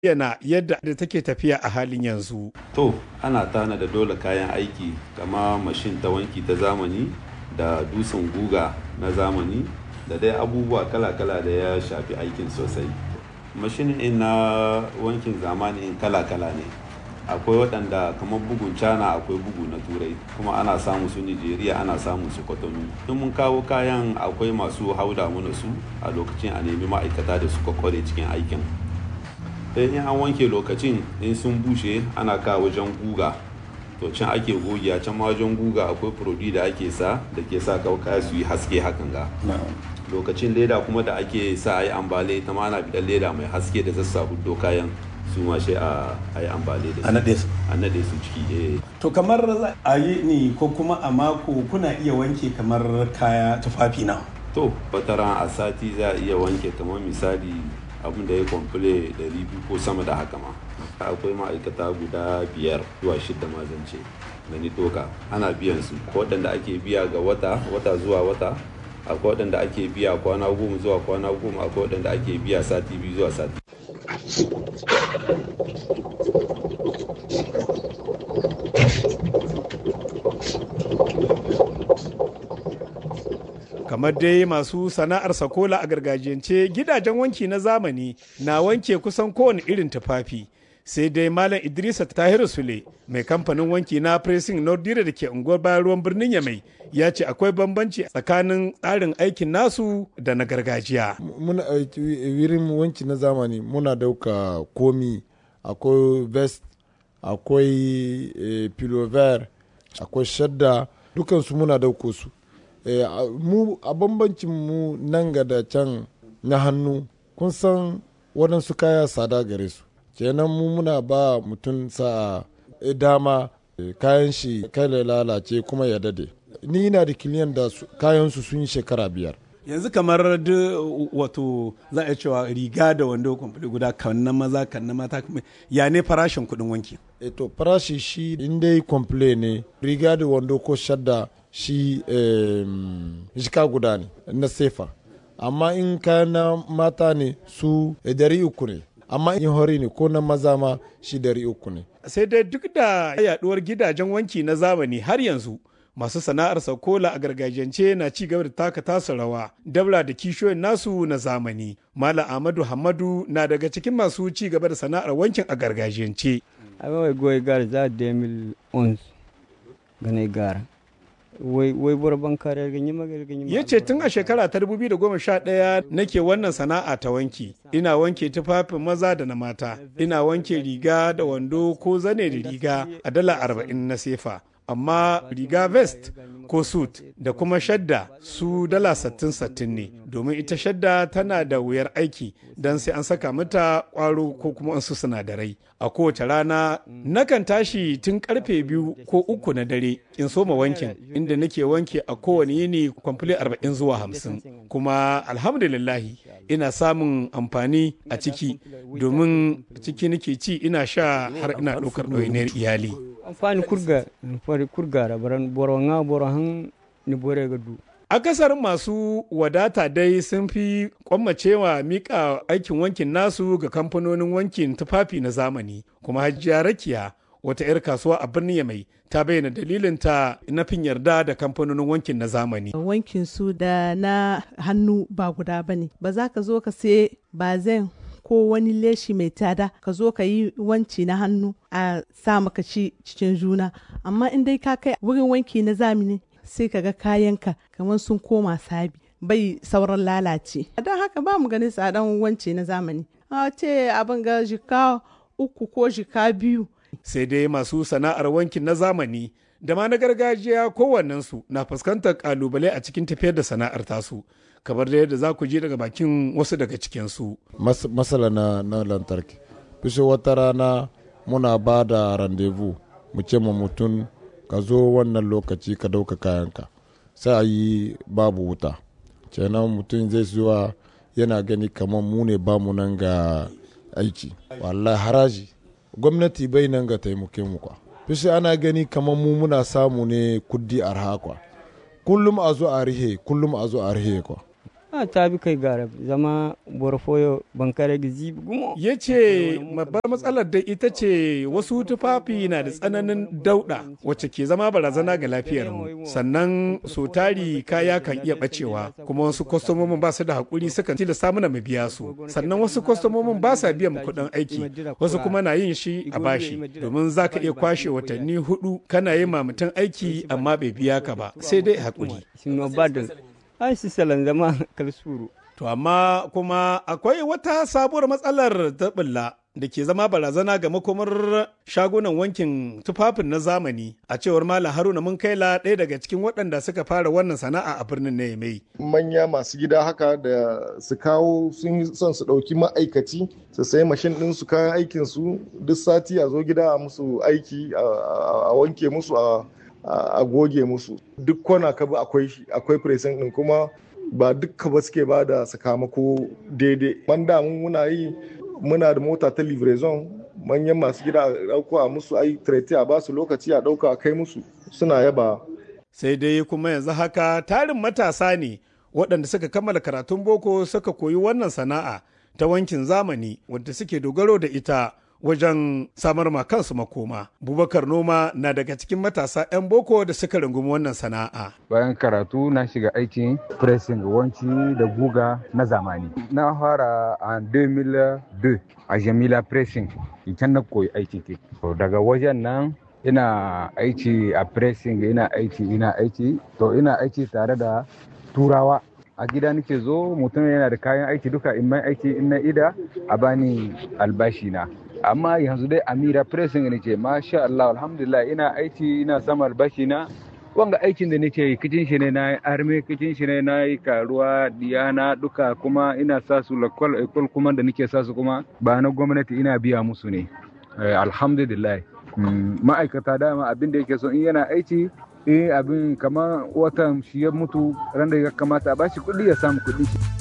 yana yadda da take tafiya a halin yanzu. To, ana tana da dole kayan aiki kama mashin ta wanki ta zamani da dusan guga na zamani da dai abubuwa kala-kala da ya shafi aikin sosai. Mashin na wankin zamani kala-kala ne. Akwai waɗanda kamar bugun cana, akwai bugu na turai, kuma ana samu su Nigeria, ana samu su Kotonu. In mun kawo kayan akwai masu hauda mana su a lokacin a nemi ma'aikata da suka kware cikin aikin. In an wanke lokacin in sun bushe ana kawo wajen guga, to can ake gogiya, can ma wajen guga akwai produit da ake sa da ke sa kaya su yi haske hakan ga. Lokacin leda kuma da ake sa a yi ambale, ta ma ana bidan leda mai haske da zassa hudo kayan su ma shi a yi ambale da su. A nade su ciki. To kamar a yi ni ko kuma a mako kuna iya wanke kamar kaya tufafi na? To wataran a sati za a iya wanke kamar misali abin da ya kwamfule 200 ko sama da haka ma. Akwai ma'aikata guda 5 zuwa 6 ma zance gani toka ana biyan su, waɗanda ake biya ga wata zuwa wata, akwai waɗanda ake biya kwana 10 zuwa kwana 10, akwai waɗanda ake biya sati 2 zuwa sati. Kamar dai masu sana'ar sakola a gargajiyance, gidajen wanki na zamani na wanke kusan kowane irin tufafi. Sai dai Malam Idrisa Tahiru Sule, mai kamfanin wanki na Pressing Nordire da ke unguwar bayan ruwan birnin Yamai, ya ce akwai bambanci tsakanin tsarin aikin nasu da na gargajiya. Muna wurin wanki na zamani muna dauka komi, akwai vest, akwai pilover, akwai shadda, dukansu muna dauko su. Mu a bambancin mu nan ga da can na hannu, kun san waɗansu kaya sada gare su, kenan mu muna ba mutum sa dama kayan shi kai lalace kuma ya dade. Ni na da kiliyan da kayansu sun yi shekara 5. Yanzu kamar wato za a cewa riga da wando kwamfuli guda kan na maza kan na mata, ya ne farashin kuɗin wanki? To farashi shi in dai kwamfule ne, riga da wando ko shadda shi jika guda ne na sefa, amma in kayan na mata ne su 300 ne, amma in hori ne ko na maza ma shi 300 ne. Sai dai duk da yaduwar gidajen wanki na zamani har yanzu masu sana'ar sakola a gargajiyance na ci gaba da taka tasu rawa dabla da kishiyoyin nasu na zamani. Malam Ahmadu Hamadu na daga cikin masu ci gaba da sana'ar wankin a gargajiyance. Ai goyi gar za 2011 gane gara. Wai burban kare ganyi ya ce tun a shekara ta 2011 nake wannan sana'a ta wanki. Ina wanke tufafin maza da na mata, ina wanke riga da wando ko zane da riga a $40 na sefa, amma riga vest ko suit da kuma shadda su $60 ne, domin ita shadda tana da wuyar aiki don sai an saka mata kwaro ko kuma wasu sinadarai. A kowace rana nakan tashi tun karfe 2 ko 3 na dare in soma wankin, inda nake wanke a kowane yini kwamfule 40 zuwa 50, kuma alhamdulillahi ina samun amfani a ciki, domin ciki nake ci ina sha har ina ɗaukar ɗawainiyar iyali. amfani kurgara boron ni bore gadu. Akasarin masu wadata dai sun fi kwammacewa mika aikin wankin nasu ga kamfanonin wankin tufafi na zamani, kuma Hajiya Rakiya, wata 'yar kasuwa a birnin Yamai, ta bayyana dalilinta na fin yarda da kamfanonin wankin na zamani. Wankin su da na hannu ba guda bane, ba za ka zo ka sai bazen ko wani leshi mai tada ka zo ka yi wanci na hannu a sa maka ci cikin juna, amma in dai ka kai wurin wanki na zamani sai ka ga kayanka kamar sun koma sabi, bai sauran lalace. Don haka ba mu ganin tsadan wanci na zamani, a ce abin ga jika 3 ko jika 2. Sai dai masu sana'ar wankin na zamani da ma na gargajiya kowannensu na fuskantar kalubale a cikin tafiyar da sana'ar tasu, kamar da yadda za ku je daga bakin wasu daga cikinsu. Masala na lantarki. Fishe wata rana muna ba da randevu mu ce ma mutum ka zo wannan lokaci ka dauka kayanka, sai a yi babu wuta. Kenan mutum zai zuwa yana gani kamar mu ne ba mu nan ga aiki. Wallahi haraji. Gwamnati bai nan ga taimake mu kwa. Fishe ana gani kamar mu muna samu ne kuddi arha kwa. Kullum a zo a rihe kwa. ta bi kai gara zama borfoyo bankare gizi gumo. Ya ce babbar matsalar da ita ce wasu tufafi na da tsananin dauɗa wacce ke zama barazana ga lafiyarmu. Sannan so tari kaya kan iya bacewa kuma wasu kwastomomin ba su da haƙuri sukan tilasta mana mu biya su. Sannan wasu kwastomomin ba sa biyan kuɗin aiki wasu kuma na yin shi a bashi domin za ka iya kwashe watanni 4 kana yi ma mutum aiki amma bai biya ka ba sai dai haƙuri. Ai si salan zama kalsuru. To amma kuma akwai wata sabuwar matsalar ta bulla da ke zama barazana ga makomar shagunan wankin tufafin na zamani a cewar Malam Haruna Munkaila ɗaya daga cikin waɗanda suka fara wannan sana'a a birnin na Yamai. Manya masu gida haka da su kawo sun son su ɗauki ma'aikaci su sayi mashin ɗin su kayan aikin su duk sati a zo gida a musu aiki a wanke musu a goge musu duk kwana ka bi akwai pressing din kuma ba dukka ba suke ba da sakamako daidai wanda muna da mota ta livraison manyan masu gida a dauko a musu ai trete a basu lokaci a dauka a kai musu suna yaba. Sai dai kuma yanzu haka tarin matasa ne waɗanda suka kammala karatun boko suka koyi wannan sana'a ta wankin zamani wadda suke dogaro da ita wajen samar ma kansu makoma. Bubakar Noma na daga cikin matasa 'yan boko da suka rungumi wannan sana'a. Bayan karatu na shiga aikin pressing wanci da guga na zamani. Na fara a 2002 a Jamila Pressing, can na koyi aiki ke. Daga wajen nan ina aiki a pressing ina aiki tare da turawa. A gida nake zo mutum yana da kayan aiki duka in mai aiki in na ida a bani albashi na. Amma yanzu dai Amira Pressing ne ce masha Allah alhamdulillah ina aiki ina samun albashi na wanga aikin da nake yi kicin shi ne na yi arme kicin shi ne na yi karuwa diyana duka kuma ina sa su lakwal kuma da nake sa su kuma ba na gwamnati ina biya musu ne alhamdulillah ma'aikata dama abin da yake so in yana aiki abin kamar watan shi ya mutu ran da ya kamata a bashi kuɗi ya samu kuɗi.